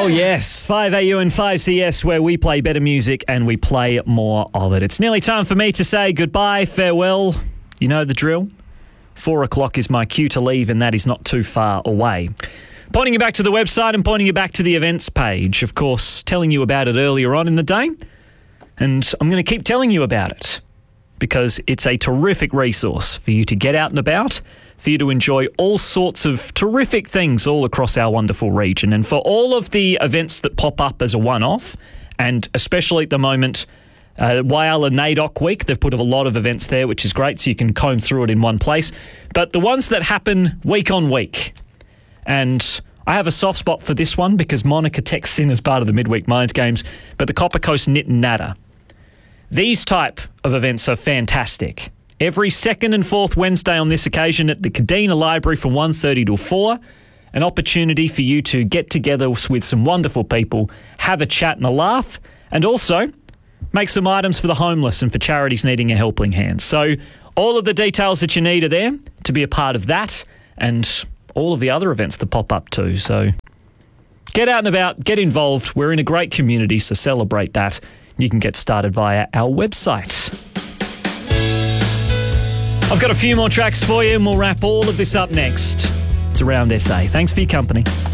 yes, 5AU and 5CS, where we play better music and we play more of it. It's nearly time for me to say goodbye, farewell. You know the drill. 4 o'clock is my cue to leave, and that is not too far away. Pointing you back to the website and pointing you back to the events page. Of course, telling you about it earlier on in the day. And I'm going to keep telling you about it because it's a terrific resource for you to get out and about, for you to enjoy all sorts of terrific things all across our wonderful region. And for all of the events that pop up as a one-off, and especially at the moment, Whyalla NAIDOC Week, they've put a lot of events there, which is great, so you can comb through it in one place. But the ones that happen week on week, and I have a soft spot for this one because Monica texts in as part of the Midweek Mind Games, but the Copper Coast Knit and Natter. These type of events are fantastic. Every second and fourth Wednesday on this occasion at the Kadina Library from 1:30 to 4, an opportunity for you to get together with some wonderful people, have a chat and a laugh, and also make some items for the homeless and for charities needing a helping hand. So all of the details that you need are there to be a part of that and all of the other events that pop up too. So get out and about, get involved. We're in a great community, so celebrate that. You can get started via our website. I've got a few more tracks for you and we'll wrap all of this up next. It's Around SA. Thanks for your company.